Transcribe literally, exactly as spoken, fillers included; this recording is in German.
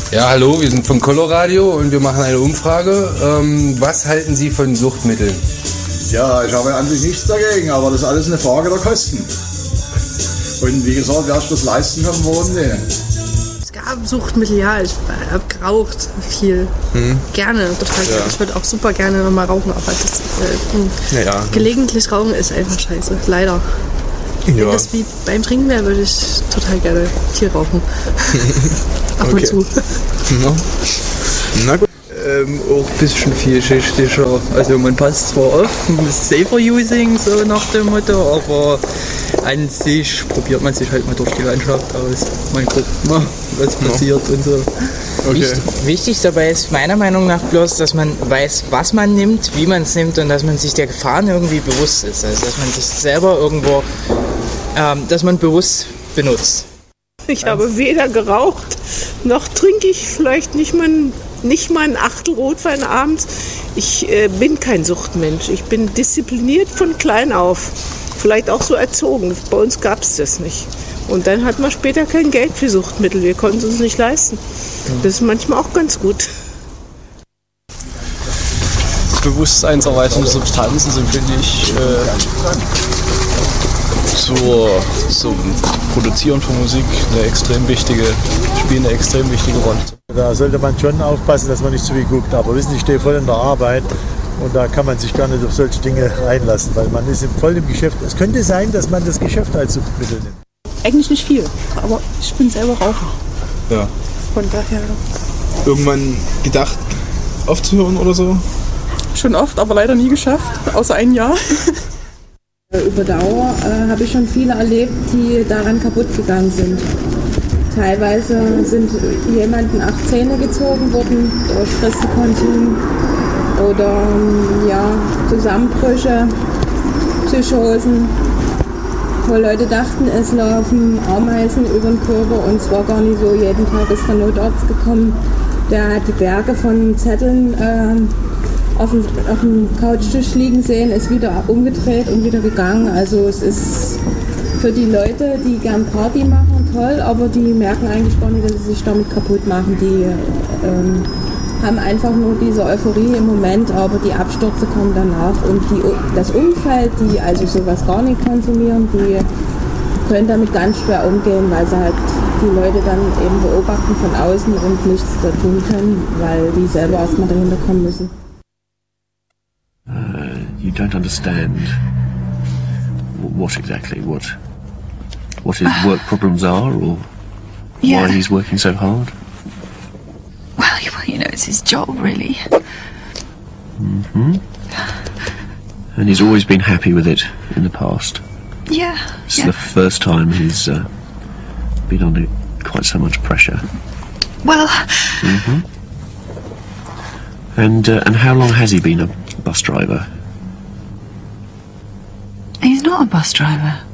Ja, hallo, wir sind von Coloradio und wir machen eine Umfrage. Ähm, was halten Sie von Suchtmitteln? Ja, ich habe an sich nichts dagegen, aber das ist alles eine Frage der Kosten. Und wie gesagt, wer sich das leisten kann, warum nicht? Es gab Suchtmittel, ja, ich habe geraucht viel. Hm. Gerne, total gerne. Ja. Ich würde auch super gerne nochmal rauchen, aber das, äh, ja, ja. gelegentlich rauchen ist einfach scheiße, leider. Ja. Wenn das wie beim Trinken wäre, würde ich total gerne viel rauchen. Ab und zu. Ja. Na gut. Ähm, auch ein bisschen vielschichtiger. Also man passt zwar auf, safer using, so nach dem Motto, aber an sich probiert man sich halt mal durch die Landschaft aus. Man guckt mal, was passiert ja. und so. Okay. Wichtig, wichtig dabei ist meiner Meinung nach bloß, dass man weiß, was man nimmt, wie man es nimmt und dass man sich der Gefahren irgendwie bewusst ist. Also dass man sich selber irgendwo, ähm, dass man bewusst benutzt. Ich habe weder geraucht, noch trinke ich vielleicht nicht mal, nicht mal ein Achtel Rotwein abends. Ich äh, bin kein Suchtmensch. Ich bin diszipliniert von klein auf. Vielleicht auch so erzogen. Bei uns gab es das nicht. Und dann hat man später kein Geld für Suchtmittel. Wir konnten es uns nicht leisten. Das ist manchmal auch ganz gut. Bewusstseinserweiternde Substanzen sind, finde ich, äh, zur, zum Produzieren von Musik eine extrem wichtige, spielen eine extrem wichtige Rolle. Da sollte man schon aufpassen, dass man nicht zu viel guckt. Aber wissen Sie, ich stehe voll in der Arbeit und da kann man sich gar nicht auf solche Dinge einlassen, weil man ist voll im Geschäft. Es könnte sein, dass man das Geschäft als Suchtmittel nimmt. Eigentlich nicht viel, aber ich bin selber Raucher. Ja. Von daher. Irgendwann gedacht, aufzuhören oder so? Schon oft, aber leider nie geschafft, außer ein Jahr. Über Dauer äh, habe ich schon viele erlebt, die daran kaputt gegangen sind. Teilweise sind jemanden acht Zähne gezogen worden durch Christenkonsum oder ja, Zusammenbrüche, Psychosen, wo Leute dachten, es laufen Ameisen über den Körper und es war gar nicht so. Jeden Tag ist der Notarzt gekommen, der hat die Berge von Zetteln äh, auf, dem, auf dem Couchtisch liegen sehen, ist wieder umgedreht und wieder gegangen. Also es ist für die Leute, die gern Party machen, toll, aber die merken eigentlich gar nicht, dass sie sich damit kaputt machen. Die ähm, haben einfach nur diese Euphorie im Moment, aber die Abstürze kommen danach. Und die, das Umfeld, die also sowas gar nicht konsumieren, die können damit ganz schwer umgehen, weil sie halt die Leute dann eben beobachten von außen und nichts da tun können, weil die selber erstmal dahinter kommen müssen. Uh, you don't understand what exactly, what, what his work problems are, or yeah. why he's working so hard? Well, you know, it's his job, really. Mm-hmm. And he's always been happy with it in the past. Yeah. It's yeah. the first time he's uh, been under quite so much pressure. Well. Mm-hmm. And uh, and how long has he been a bus driver? He's not a bus driver.